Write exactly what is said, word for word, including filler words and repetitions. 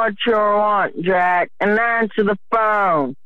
what you want, Jack, and answer the phone.